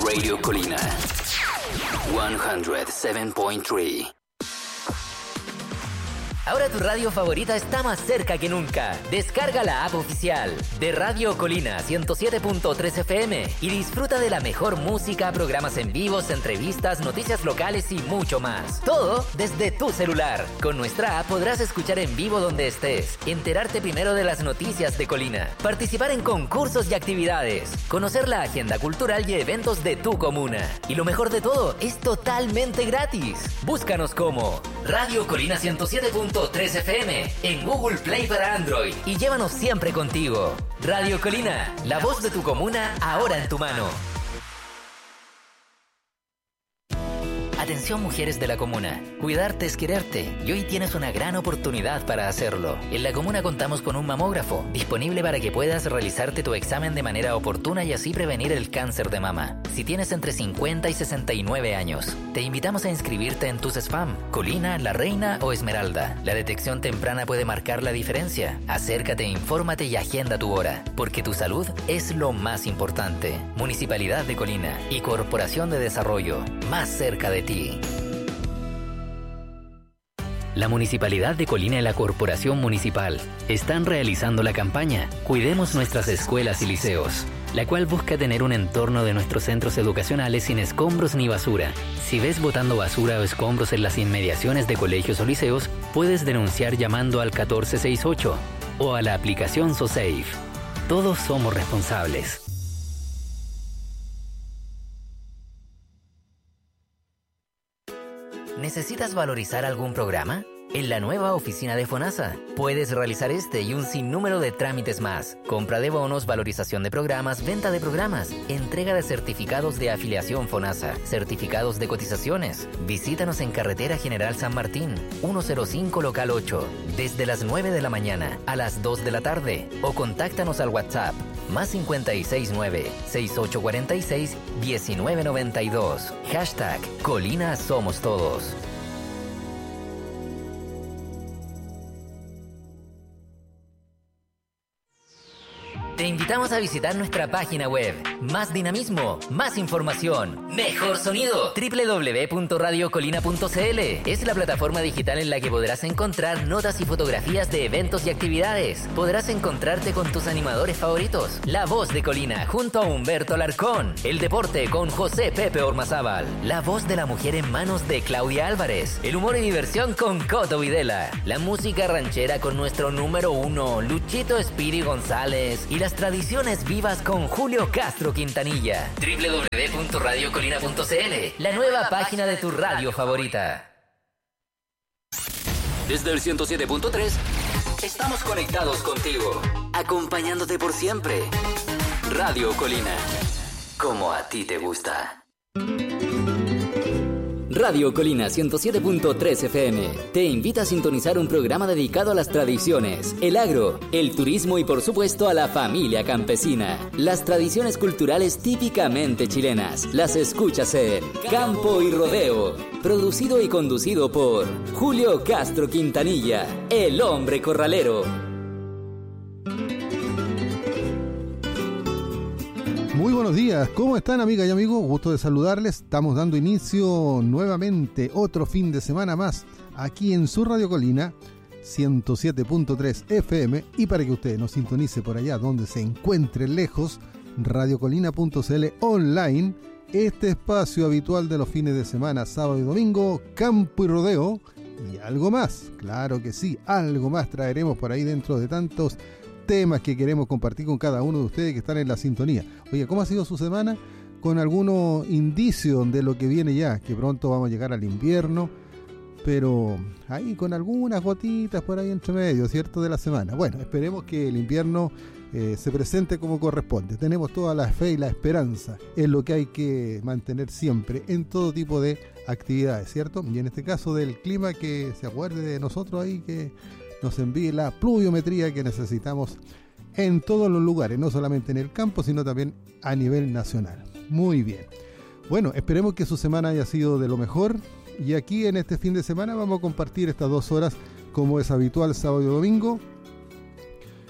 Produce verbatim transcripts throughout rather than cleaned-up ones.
Radio Colina ciento siete punto tres. Ahora tu radio favorita está más cerca que nunca. Descarga la app oficial de Radio Colina ciento siete punto tres F M y disfruta de la mejor música, programas en vivos, entrevistas, noticias locales y mucho más. Todo desde tu celular. Con nuestra app podrás escuchar en vivo donde estés, enterarte primero de las noticias de Colina, participar en concursos y actividades, conocer la agenda cultural y eventos de tu comuna. Y lo mejor de todo, es totalmente gratis. Búscanos como Radio Colina ciento siete punto tres F M en Google Play para Android y llévanos siempre contigo. Radio Colina, la voz de tu comuna ahora en tu mano. Atención mujeres de la comuna, cuidarte es quererte y hoy tienes una gran oportunidad para hacerlo. En la comuna contamos con un mamógrafo disponible para que puedas realizarte tu examen de manera oportuna y así prevenir el cáncer de mama. Si tienes entre cincuenta y sesenta y nueve años, te invitamos a inscribirte en tus spam, Colina, La Reina o Esmeralda. La detección temprana puede marcar la diferencia. Acércate, infórmate y agenda tu hora, porque tu salud es lo más importante. Municipalidad de Colina y Corporación de Desarrollo, más cerca de ti. La Municipalidad de Colina y la Corporación Municipal están realizando la campaña Cuidemos nuestras escuelas y liceos, la cual busca tener un entorno de nuestros centros educacionales sin escombros ni basura. Si ves botando basura o escombros en las inmediaciones de colegios o liceos, puedes denunciar llamando al catorce sesenta y ocho o a la aplicación SoSafe. Todos somos responsables. ¿Necesitas valorizar algún programa? En la nueva oficina de FONASA puedes realizar este y un sinnúmero de trámites más. Compra de bonos, valorización de programas, venta de programas, entrega de certificados de afiliación FONASA, certificados de cotizaciones. Visítanos en Carretera General San Martín, ciento cinco local ocho, desde las nueve de la mañana a las dos de la tarde o contáctanos al WhatsApp más cinco seis nueve, seis ocho cuatro seis, uno nueve nueve dos. Hashtag Colina Somos Todos. Te invitamos a visitar nuestra página web. Más dinamismo, más información, mejor sonido. doble u doble u doble u punto radio colina punto c l es la plataforma digital en la que podrás encontrar notas y fotografías de eventos y actividades. Podrás encontrarte con tus animadores favoritos. La voz de Colina junto a Humberto Alarcón. El deporte con José Pepe Ormazábal. La voz de la mujer en manos de Claudia Álvarez. El humor y diversión con Coto Videla. La música ranchera con nuestro número uno, Luchito Espiri González. Y la Las tradiciones vivas con Julio Castro Quintanilla. doble u doble u doble u punto radio colina punto c l, la nueva página de tu radio favorita. Desde el ciento siete punto tres estamos conectados contigo, acompañándote por siempre. Radio Colina, como a ti te gusta. Radio Colina ciento siete punto tres F M te invita a sintonizar un programa dedicado a las tradiciones, el agro, el turismo y por supuesto a la familia campesina. Las tradiciones culturales típicamente chilenas las escuchas en Campo y Rodeo, producido y conducido por Julio Castro Quintanilla, el hombre corralero. Muy buenos días, ¿cómo están amigas y amigos? Gusto de saludarles. Estamos dando inicio nuevamente otro fin de semana más aquí en su Radio Colina ciento siete punto tres F M, y para que usted nos sintonice por allá donde se encuentre lejos, radio colina punto c l online, este espacio habitual de los fines de semana, sábado y domingo, Campo y Rodeo y algo más. Claro que sí, algo más traeremos por ahí dentro de tantos temas que queremos compartir con cada uno de ustedes que están en la sintonía. Oye, ¿cómo ha sido su semana? Con algunos indicios de lo que viene ya, que pronto vamos a llegar al invierno, pero ahí con algunas gotitas por ahí entre medio, ¿cierto? De la semana. Bueno, esperemos que el invierno eh, se presente como corresponde. Tenemos toda la fe y la esperanza, es lo que hay que mantener siempre en todo tipo de actividades, ¿cierto? Y en este caso del clima, que se acuerde de nosotros ahí, que nos envíe la pluviometría que necesitamos en todos los lugares, no solamente en el campo, sino también a nivel nacional. Muy bien. Bueno, esperemos que su semana haya sido de lo mejor, y aquí en este fin de semana vamos a compartir estas dos horas, como es habitual, sábado y domingo,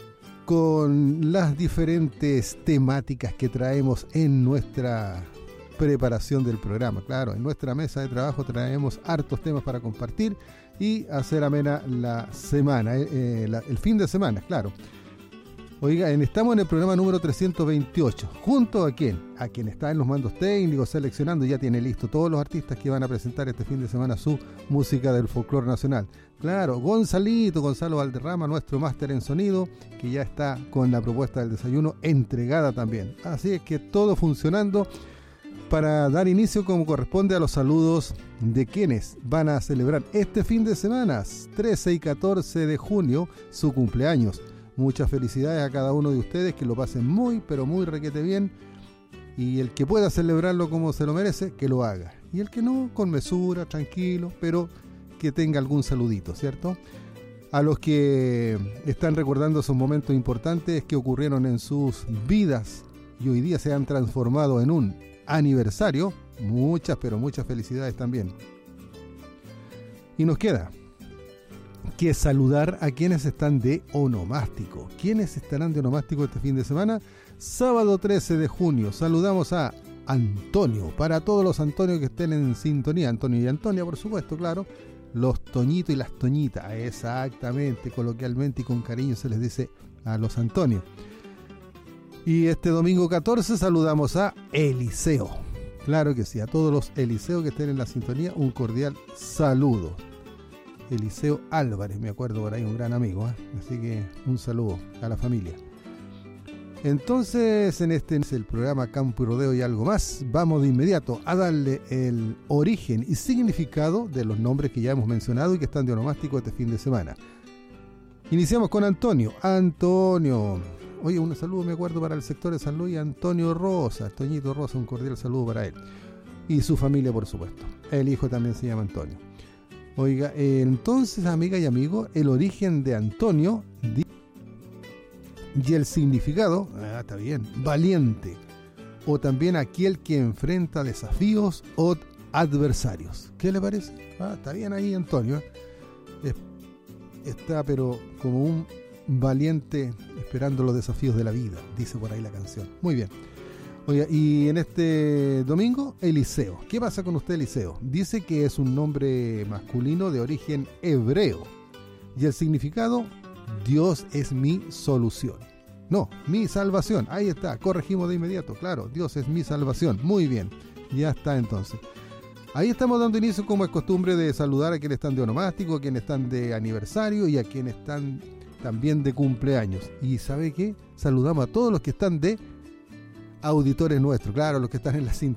con las diferentes temáticas que traemos en nuestra preparación del programa. Claro, en nuestra mesa de trabajo traemos hartos temas para compartir y hacer amena la semana, eh, eh, la, el fin de semana, claro. Oiga, estamos en el programa número trescientos veintiocho. ¿Junto a quién? A quien está en los mandos técnicos, seleccionando, ya tiene listo todos los artistas que van a presentar este fin de semana su música del folclore nacional. Claro, Gonzalito, Gonzalo Valderrama, nuestro máster en sonido, que ya está con la propuesta del desayuno entregada también. Así es que todo funcionando para dar inicio como corresponde a los saludos de quienes van a celebrar este fin de semana, trece y catorce de junio, su cumpleaños. Muchas felicidades a cada uno de ustedes, que lo pasen muy, pero muy requete bien. Y el que pueda celebrarlo como se lo merece, que lo haga. Y el que no, con mesura, tranquilo, pero que tenga algún saludito, ¿cierto? A los que están recordando esos momentos importantes que ocurrieron en sus vidas y hoy día se han transformado en un aniversario, muchas, pero muchas felicidades también. Y nos queda que saludar a quienes están de onomástico. ¿Quiénes estarán de onomástico este fin de semana? Sábado trece de junio, saludamos a Antonio, para todos los Antonios que estén en sintonía, Antonio y Antonia, por supuesto, claro, los Toñitos y las Toñitas, exactamente, coloquialmente y con cariño se les dice a los Antonios. Y este domingo catorce saludamos a Eliseo, claro que sí, a todos los Eliseos que estén en la sintonía, un cordial saludo. Eliseo Álvarez, me acuerdo por ahí, un gran amigo, ¿eh? Así que un saludo a la familia. Entonces, en este es el programa Campo y Rodeo y algo más, vamos de inmediato a darle el origen y significado de los nombres que ya hemos mencionado y que están de onomástico este fin de semana. Iniciamos con Antonio. Antonio, oye, un saludo, me acuerdo, para el sector de San Luis, Antonio Rosa, Toñito Rosa, un cordial saludo para él. Y su familia, por supuesto. El hijo también se llama Antonio. Oiga, eh, entonces, amiga y amigo, el origen de Antonio y el significado, ah, está bien, valiente, o también aquel que enfrenta desafíos o adversarios. ¿Qué le parece? Ah, está bien ahí, Antonio. Es, está, pero como un valiente esperando los desafíos de la vida, dice por ahí la canción. Muy bien. Oiga, y en este domingo, Eliseo. ¿Qué pasa con usted, Eliseo? Dice que es un nombre masculino de origen hebreo. Y el significado, Dios es mi solución. No, mi salvación. Ahí está, corregimos de inmediato. Claro, Dios es mi salvación. Muy bien, ya está entonces. Ahí estamos dando inicio, como es costumbre, de saludar a quienes están de onomástico, a quienes están de aniversario y a quienes están también de cumpleaños. ¿Y sabe qué? Saludamos a todos los que están de auditores nuestros, claro, los que están en la sintonía.